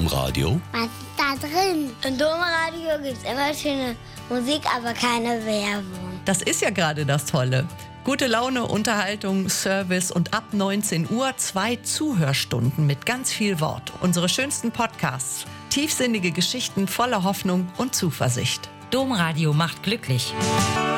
Domradio? Was ist da drin? Im Domradio gibt es immer schöne Musik, aber keine Werbung. Das ist ja gerade das Tolle. Gute Laune, Unterhaltung, Service und ab 19 Uhr 2 Zuhörstunden mit ganz viel Wort. Unsere schönsten Podcasts. Tiefsinnige Geschichten voller Hoffnung und Zuversicht. Domradio macht glücklich.